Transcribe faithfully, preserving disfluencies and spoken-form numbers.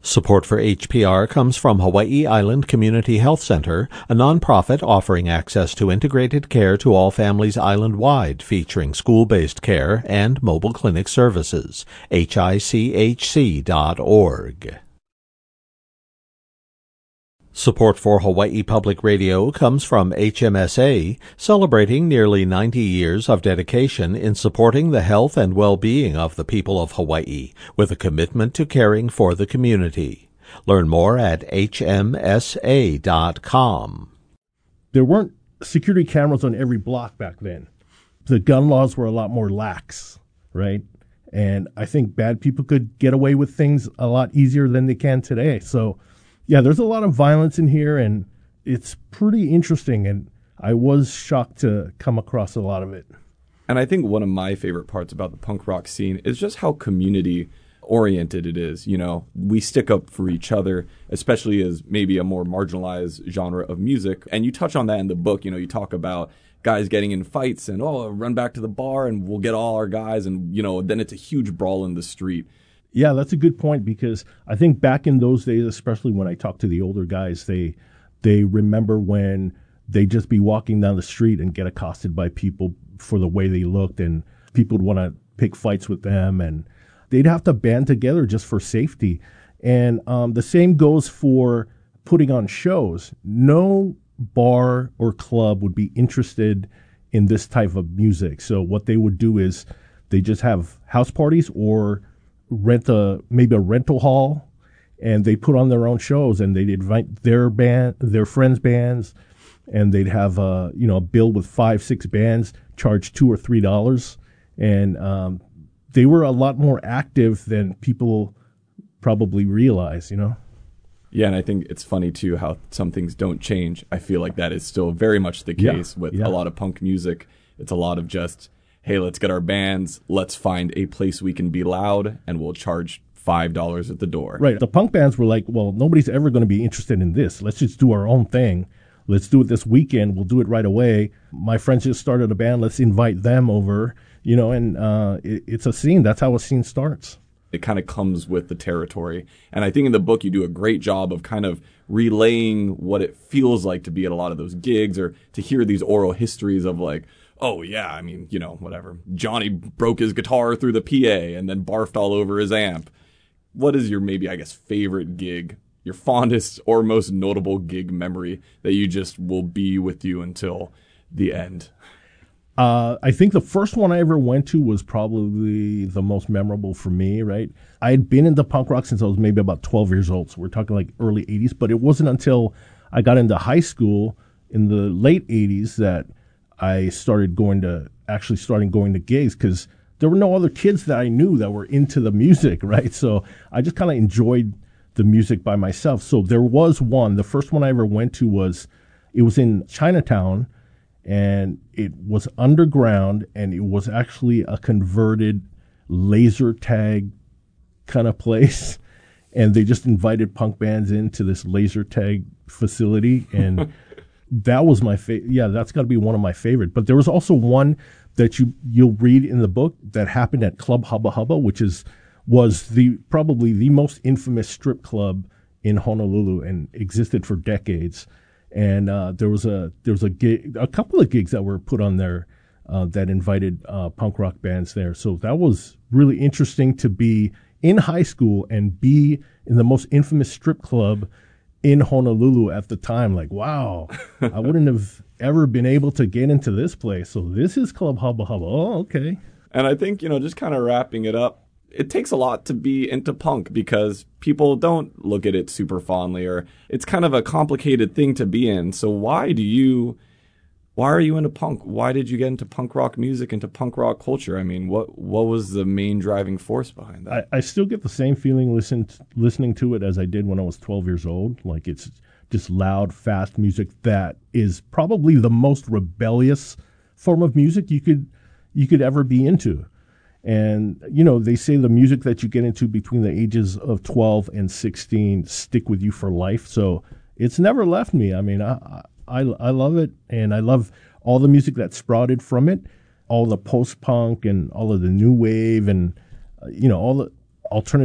Support for H P R comes from Hawaii Island Community Health Center, a nonprofit offering access to integrated care to all families island-wide, featuring school-based care and mobile clinic services. H I C H C dot org. Support for Hawaii Public Radio comes from H M S A, celebrating nearly ninety years of dedication in supporting the health and well-being of the people of Hawaii, with a commitment to caring for the community. Learn more at H M S A dot com. There weren't security cameras on every block back then. The gun laws were a lot more lax, right? And I think bad people could get away with things a lot easier than they can today. So yeah, there's a lot of violence in here, and it's pretty interesting, and I was shocked to come across a lot of it. And I think one of my favorite parts about the punk rock scene is just how community-oriented it is. You know, we stick up for each other, especially as maybe a more marginalized genre of music. And you touch on that in the book. You know, you talk about guys getting in fights and, oh, run back to the bar and we'll get all our guys. And, you know, then it's a huge brawl in the street. Yeah, that's a good point, because I think back in those days, especially when I talk to the older guys, they they remember when they'd just be walking down the street and get accosted by people for the way they looked, and people would want to pick fights with them, and they'd have to band together just for safety. And um, the same goes for putting on shows. No bar or club would be interested in this type of music. So what they would do is they just have house parties or rent a maybe a rental hall, and they put on their own shows, and they'd invite their band, their friends' bands, and they'd have a you know a bill with five, six bands, charge two or three dollars, and um, they were a lot more active than people probably realize. You know. Yeah, and I think it's funny too how some things don't change. I feel like that is still very much the case yeah, with yeah. a lot of punk music. It's a lot of just, hey, let's get our bands, let's find a place we can be loud, and we'll charge five dollars at the door. Right. The punk bands were like, well, nobody's ever going to be interested in this. Let's just do our own thing. Let's do it this weekend. We'll do it right away. My friends just started a band. Let's invite them over, you know, and uh, it, it's a scene. That's how a scene starts. It kind of comes with the territory. And I think in the book you do a great job of kind of relaying what it feels like to be at a lot of those gigs, or to hear these oral histories of like, oh, yeah, I mean, you know, whatever. Johnny broke his guitar through the P A and then barfed all over his amp. What is your maybe, I guess, favorite gig, your fondest or most notable gig memory that you just will be with you until the end? Uh, I think the first one I ever went to was probably the most memorable for me, right? I had been into punk rock since I was maybe about twelve years old, so we're talking like early eighties, but it wasn't until I got into high school in the late eighties that I started going to, actually starting going to gigs, because there were no other kids that I knew that were into the music, right? So I just kind of enjoyed the music by myself. So there was one, the first one I ever went to was, it was in Chinatown, and it was underground, and it was actually a converted laser tag kind of place. And they just invited punk bands into this laser tag facility, and that was my favorite. Yeah, that's got to be one of my favorite. But there was also one that you you'll read in the book that happened at Club Hubba Hubba, which is was the probably the most infamous strip club in Honolulu and existed for decades. And uh, there was a there was a gig, a couple of gigs that were put on there uh, that invited uh, punk rock bands there. So that was really interesting to be in high school and be in the most infamous strip club in Honolulu at the time. Like, wow, I wouldn't have ever been able to get into this place. So this is Club Hubba Hubba. Oh, okay. And I think, you know, just kind of wrapping it up, it takes a lot to be into punk because people don't look at it super fondly, or it's kind of a complicated thing to be in. So why do you, why are you into punk? Why did you get into punk rock music, into punk rock culture? I mean, what what was the main driving force behind that? I, I still get the same feeling listen, listening to it as I did when I was twelve years old. Like, it's just loud, fast music that is probably the most rebellious form of music you could you could ever be into. And, you know, they say the music that you get into between the ages of twelve and sixteen stick with you for life. So it's never left me. I mean, I, I, I love it. And I love all the music that sprouted from it, all the post-punk and all of the new wave and, uh, you know, all the alternative